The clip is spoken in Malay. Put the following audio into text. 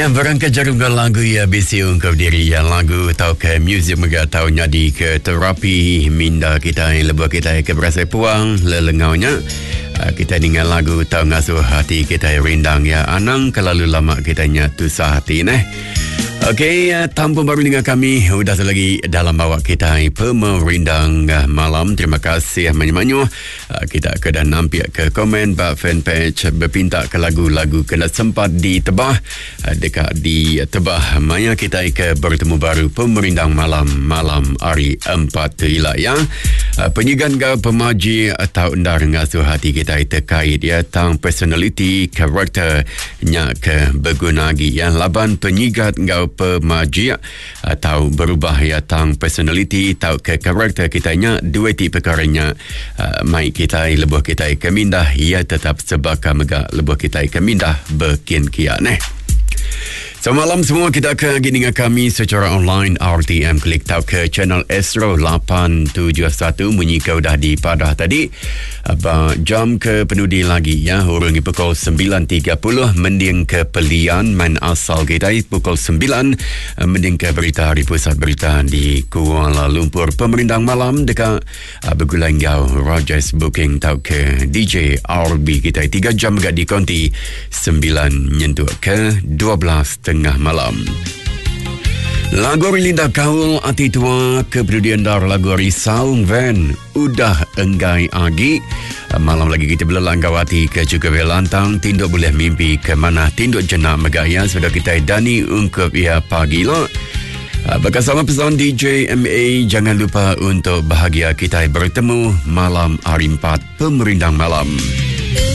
Ya, berangkat jarum ke lagu ya bisi ungkap diri ya lagu tau ke muzik juga tau nyadi ke terapi minda kita yang lebuh kita ke berasa puang lelengaunya. Kita dengan lagu tau ngasuh hati kita rindang ya anang kelalu lama kita nyatu hati neh. Okey, tanpa baru dengan kami sudah lagi dalam bawa kita pemerindang malam. Terima kasih banyak-banyak. Kita akan nampak ke komen bak fanpage berpinta ke lagu-lagu kena sempat ditebah dekat di tebah maya kita ke bertemu baru pemerindang malam hari 4 wilayah. Penyigan ke pemaji atau undar ngasuh hati kita terkait ya tang personality karakter nya ke bergunagi ya laban penyigat ngau pemaji atau berubah ya tang personality atau ke karakter kitanya dua tipe perkaranya mai kita lebuh kita kemindah ia tetap sebaka mega lebuh kita kemindah berkin kia neh. Semalam semua kita akan dengan kami secara online RTM klik tahu ke channel Astro 871 bunyi kau dah di padah tadi jam ke penudi lagi ya hurungi pukul 9.30 mending ke pelian main asal kita pukul 9 mending ke berita hari pusat berita di Kuala Lumpur pemerindang malam dekat bergulang gau Rogers booking tahu ke DJ RB kita 3 jam gak di konti 9 nyentuh ke 12 tengah malam. Lagu Linda Kaul Ati Tua kepedulian dar lagu Risaung Van udah enggai agi malam lagi kita belalang gawati ke juga belantang tinduk boleh mimpi ke mana tinduk jenak megaya sudah kita dani ungkup ia pagi lo. Bersama pesan DJ MA jangan lupa untuk bahagia kita bertemu malam hari 4 pemerindang malam.